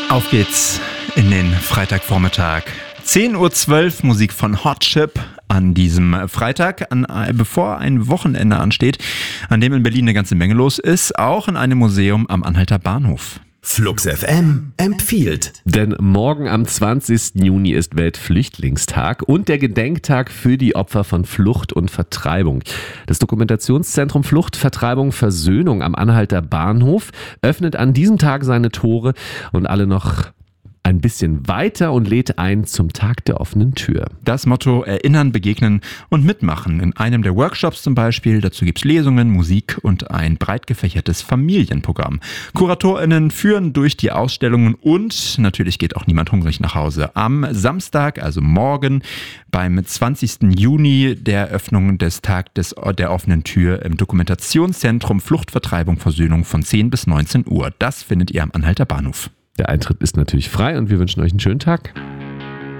Auf geht's in den Freitagvormittag. 10:12 Uhr Musik von Hot Chip an diesem Freitag, bevor ein Wochenende ansteht, an dem in Berlin eine ganze Menge los ist, auch in einem Museum am Anhalter Bahnhof. Flux FM empfiehlt. Denn morgen am 20. Juni ist Weltflüchtlingstag und der Gedenktag für die Opfer von Flucht und Vertreibung. Das Dokumentationszentrum Flucht, Vertreibung, Versöhnung am Anhalter Bahnhof öffnet an diesem Tag seine Tore und alle noch ein bisschen weiter und lädt ein zum Tag der offenen Tür. Das Motto: Erinnern, begegnen und mitmachen. In einem der Workshops zum Beispiel. Dazu gibt's Lesungen, Musik und ein breit gefächertes Familienprogramm. KuratorInnen führen durch die Ausstellungen und natürlich geht auch niemand hungrig nach Hause. Am Samstag, also morgen, beim 20. Juni, der Eröffnung des Tag der offenen Tür im Dokumentationszentrum Flucht, Vertreibung, Versöhnung von 10 bis 19 Uhr. Das findet ihr am Anhalter Bahnhof. Der Eintritt ist natürlich frei und wir wünschen euch einen schönen Tag.